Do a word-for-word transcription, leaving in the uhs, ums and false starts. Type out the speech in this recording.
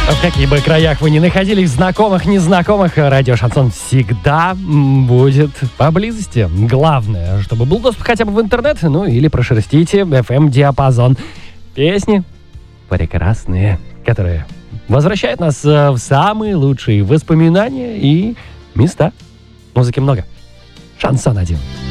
В каких бы краях вы ни находились, знакомых, незнакомых, радио Шансон всегда будет поблизости. Главное, чтобы был доступ хотя бы в интернет, ну или прошерстите эф эм-диапазон. Песни прекрасные, которые возвращают нас в самые лучшие воспоминания и места. Музыки много. Шансон один.